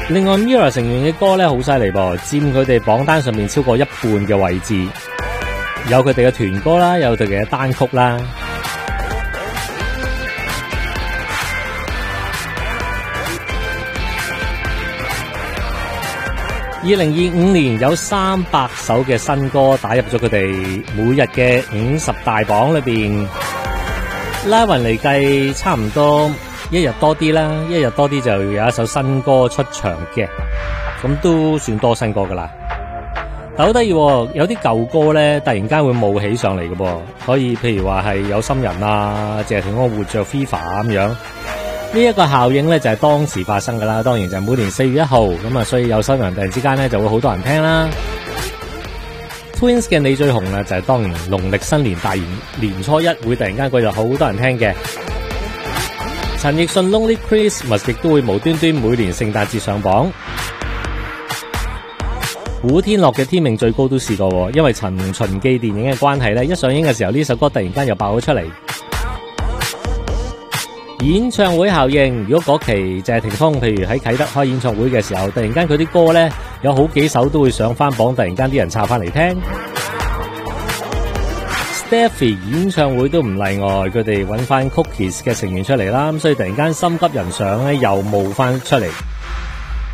另外 Mirror 成員嘅歌咧好犀利噃，佔佢哋榜單上面超過一半嘅位置，有佢哋嘅團歌啦，有佢哋嘅單曲啦。2025年有300首嘅新歌打入咗佢哋每日嘅50大榜裏邊，拉勻嚟計差唔多一日多啲啦，一日多啲就有一首新歌出場嘅，咁都算多新歌噶啦。但好得意，有啲舊歌咧突然間會冒起上嚟嘅噃，可以譬如話係有心人啊、謝霆鋒活着 FIFA 咁樣。呢一個效應咧就係當時發生噶啦，當然就係每年4月1號咁啊，所以有心人突然之間咧就會好多人聽啦。Twins 嘅你最紅啊，就係當年農曆新年大年初一會突然間嗰日好多人聽嘅。陳奕迅 Lonely Christmas 亦都會無端端每年聖誕節上榜。古天樂嘅天命最高都試過，因為陳秦記電影嘅關係咧，一上映嘅時候呢首歌突然間又爆咗出嚟。演唱會效應，如果嗰期謝霆鋒譬如喺啟德開演唱會嘅時候，突然間佢啲歌咧有好幾首都會上翻榜，突然間啲人插翻嚟聽。Stephy 演唱會都唔例外，佢哋揾翻 Cookies 嘅成員出嚟啦，咁所以突然間心急人上咧又冒翻出嚟。